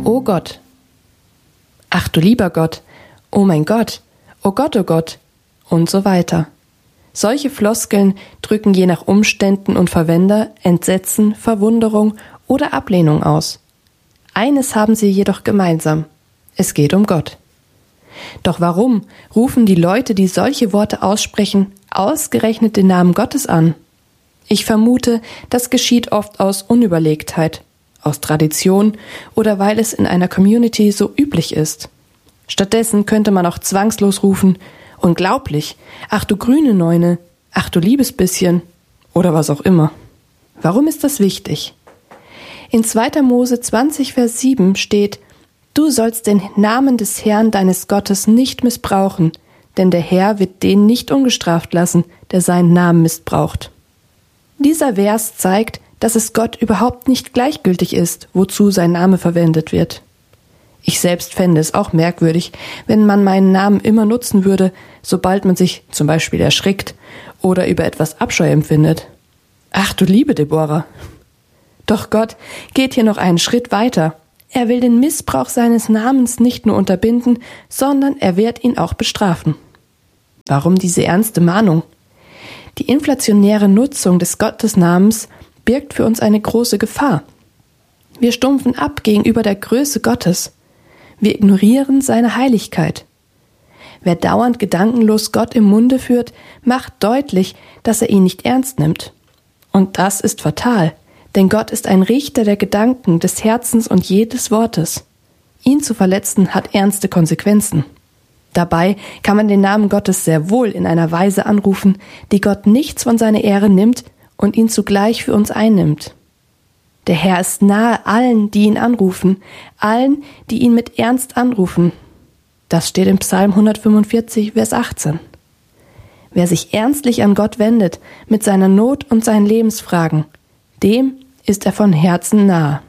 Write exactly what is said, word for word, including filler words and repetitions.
O Gott, ach du lieber Gott, oh mein Gott, oh Gott, oh Gott und so weiter. Solche Floskeln drücken je nach Umständen und Verwender Entsetzen, Verwunderung oder Ablehnung aus. Eines haben sie jedoch gemeinsam: Es geht um Gott. Doch warum rufen die Leute, die solche Worte aussprechen, ausgerechnet den Namen Gottes an? Ich vermute, das geschieht oft aus Unüberlegtheit, aus Tradition oder weil es in einer Community so üblich ist. Stattdessen könnte man auch zwangslos rufen: Unglaublich, ach du grüne Neune, ach du liebes bisschen oder was auch immer. Warum ist das wichtig? In zweiter Mose zwanzig, Vers sieben steht: Du sollst den Namen des Herrn deines Gottes nicht missbrauchen, denn der Herr wird den nicht ungestraft lassen, der seinen Namen missbraucht. Dieser Vers zeigt, dass es Gott überhaupt nicht gleichgültig ist, wozu sein Name verwendet wird. Ich selbst fände es auch merkwürdig, wenn man meinen Namen immer nutzen würde, sobald man sich zum Beispiel erschrickt oder über etwas Abscheu empfindet. Ach du liebe Deborah! Doch Gott geht hier noch einen Schritt weiter. Er will den Missbrauch seines Namens nicht nur unterbinden, sondern er wird ihn auch bestrafen. Warum diese ernste Mahnung? Die inflationäre Nutzung des Gottesnamens birgt für uns eine große Gefahr. Wir stumpfen ab gegenüber der Größe Gottes. Wir ignorieren seine Heiligkeit. Wer dauernd gedankenlos Gott im Munde führt, macht deutlich, dass er ihn nicht ernst nimmt. Und das ist fatal, denn Gott ist ein Richter der Gedanken, des Herzens und jedes Wortes. Ihn zu verletzen hat ernste Konsequenzen. Dabei kann man den Namen Gottes sehr wohl in einer Weise anrufen, die Gott nichts von seiner Ehre nimmt und ihn zugleich für uns einnimmt. Der Herr ist nahe allen, die ihn anrufen, allen, die ihn mit Ernst anrufen. Das steht im Psalm hundertfünfundvierzig, Vers achtzehn. Wer sich ernstlich an Gott wendet, mit seiner Not und seinen Lebensfragen, dem ist er von Herzen nahe.